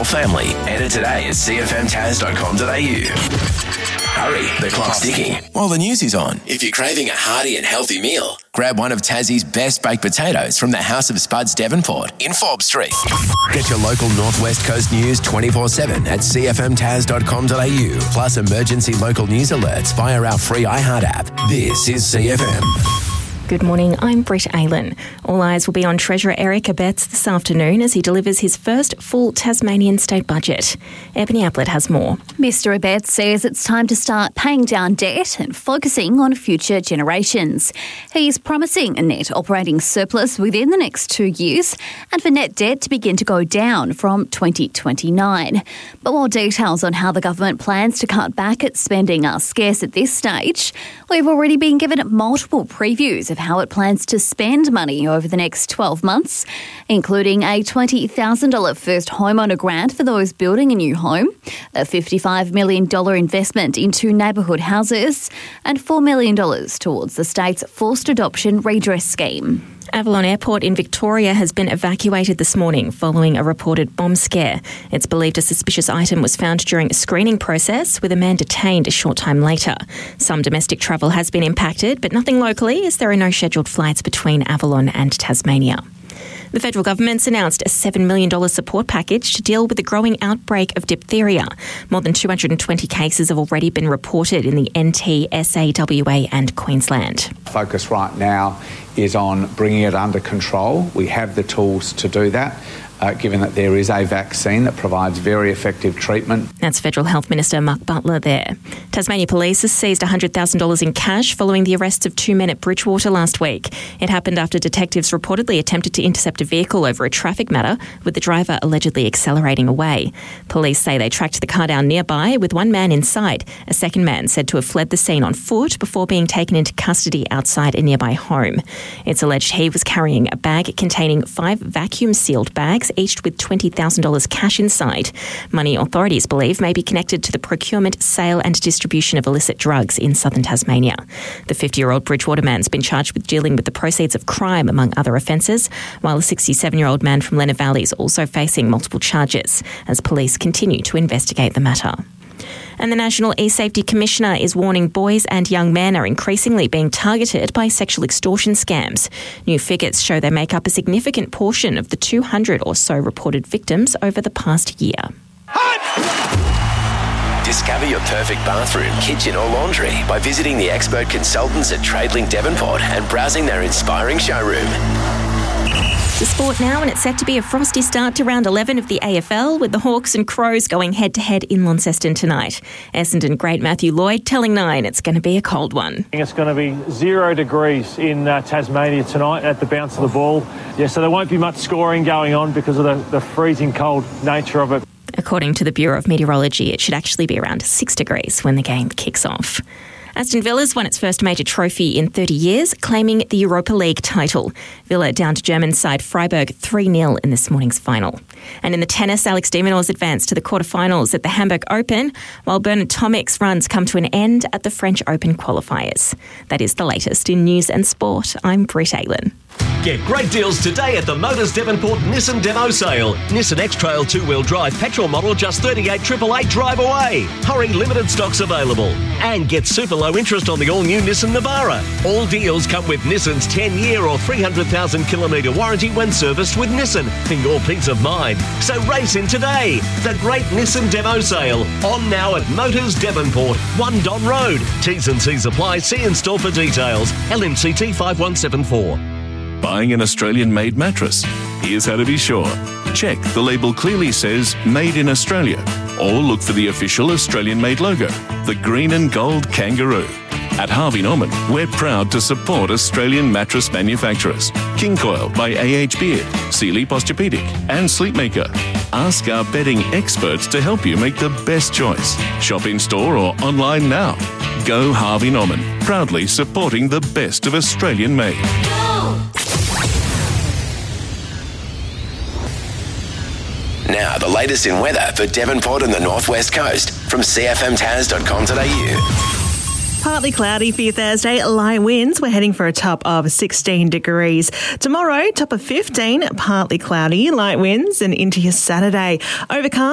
whole family. Enter today at cfmtas.com.au. Hurry, the clock's ticking while the news is on. If you're craving a hearty and healthy meal, grab one of Tassie's best baked potatoes from the House of Spuds Devonport in Forbes Street. Get your local Northwest Coast news 24/7 at cfmtas.com.au, plus emergency local news alerts via our free iHeart app. This is CFM. Good morning, I'm Britt Aylan. All eyes will be on Treasurer Eric Abetz this afternoon as he delivers his first full Tasmanian state budget. Ebony Ablett has more. Mr Abetz says it's time to start paying down debt and focusing on future generations. He's promising a net operating surplus within the next 2 years and for net debt to begin to go down from 2029. But while details on how the government plans to cut back at spending are scarce at this stage, we've already been given multiple previews of how it plans to spend money over the next 12 months, including a $20,000 first homeowner grant for those building a new home, a $55 million investment into neighbourhood houses, and $4 million towards the state's forced adoption redress scheme. Avalon Airport in Victoria has been evacuated this morning following a reported bomb scare. It's believed a suspicious item was found during a screening process, with a man detained a short time later. Some domestic travel has been impacted, but nothing locally, as there are no scheduled flights between Avalon and Tasmania. The federal government's announced a $7 million support package to deal with the growing outbreak of diphtheria. More than 220 cases have already been reported in the NT, SA, WA and Queensland. Focus right now is on bringing it under control. We have the tools to do that, given that there is a vaccine that provides very effective treatment. That's Federal Health Minister Mark Butler there. Tasmania Police has seized $100,000 in cash following the arrests of 2 men at Bridgewater last week. It happened after detectives reportedly attempted to intercept a vehicle over a traffic matter, with the driver allegedly accelerating away. Police say they tracked the car down nearby with one man inside. A second man said to have fled the scene on foot before being taken into custody outside a nearby home. It's alleged he was carrying a bag containing 5 vacuum-sealed bags, each with $20,000 cash inside. Money authorities believe may be connected to the procurement, sale and distribution of illicit drugs in southern Tasmania. The 50-year-old Bridgewater man's been charged with dealing with the proceeds of crime, among other offences, while a 67-year-old man from Lenna Valley is also facing multiple charges as police continue to investigate the matter. And the National E-Safety Commissioner is warning boys and young men are increasingly being targeted by sexual extortion scams. New figures show they make up a significant portion of the 200 or so reported victims over the past year. Discover your perfect bathroom, kitchen or laundry by visiting the expert consultants at Tradelink Devonport and browsing their inspiring showroom. To sport now, and it's set to be a frosty start to round 11 of the AFL, with the Hawks and Crows going head-to-head in Launceston tonight. Essendon great Matthew Lloyd telling Nine it's going to be a cold one. It's going to be 0 degrees in Tasmania tonight at the bounce of the ball. Yeah, so there won't be much scoring going on because of the freezing cold nature of it. According to the Bureau of Meteorology, it should actually be around 6 degrees when the game kicks off. Aston Villa's won its first major trophy in 30 years, claiming the Europa League title. Villa down to German side Freiburg 3-0 in this morning's final. And in the tennis, Alex de Minaur's advanced to the quarterfinals at the Hamburg Open, while Bernard Tomic's runs come to an end at the French Open qualifiers. That is the latest in news and sport. I'm Britt Aylan. Get great deals today at the Motors Devonport Nissan Demo Sale. Nissan X-Trail 2-wheel drive petrol model just $38,888 drive away. Hurry, limited stocks available. And get super low interest on the all-new Nissan Navara. All deals come with Nissan's 10-year or 300,000 kilometre warranty when serviced with Nissan for your peace of mind. So race in today. The great Nissan Demo Sale. On now at Motors Devonport, 1 Don Road. T's and C's apply. See in store for details. LMCT 5174. Buying an Australian-made mattress? Here's how to be sure. Check the label clearly says Made in Australia, or look for the official Australian-made logo, the green and gold kangaroo. At Harvey Norman, we're proud to support Australian mattress manufacturers. King Coil by A.H. Beard, Sealy Posturepedic and Sleepmaker. Ask our bedding experts to help you make the best choice. Shop in-store or online now. Go Harvey Norman, proudly supporting the best of Australian-made. Now, the latest in weather for Devonport and the Northwest Coast from cfmtas.com.au. Partly cloudy for your Thursday, light winds. We're heading for a top of 16 degrees. Tomorrow, top of 15, partly cloudy, light winds, and into your Saturday. Overcast.